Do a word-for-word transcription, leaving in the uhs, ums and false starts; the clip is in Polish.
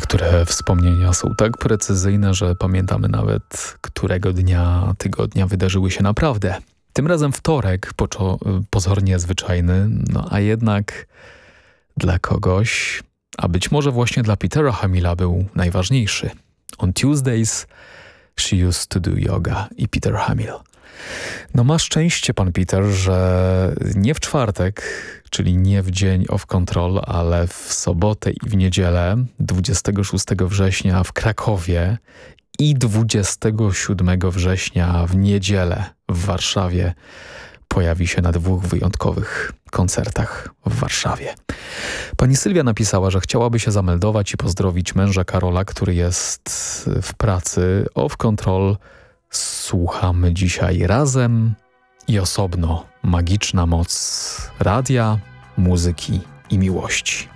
Niektóre wspomnienia są tak precyzyjne, że pamiętamy nawet, którego dnia tygodnia wydarzyły się naprawdę. Tym razem wtorek, poczo- pozornie zwyczajny, no a jednak dla kogoś, a być może właśnie dla Petera Hamilla był najważniejszy. On Tuesdays she used to do yoga i Peter Hamill. No ma szczęście pan Peter, że nie w czwartek, czyli nie w dzień Off Control, ale w sobotę i w niedzielę dwudziestego szóstego września w Krakowie i dwudziestego siódmego września w niedzielę w Warszawie pojawi się na dwóch wyjątkowych koncertach w Warszawie. Pani Sylwia napisała, że chciałaby się zameldować i pozdrowić męża Karola, który jest w pracy. Off Control słuchamy dzisiaj razem i osobno. Magiczna moc radia, muzyki i miłości.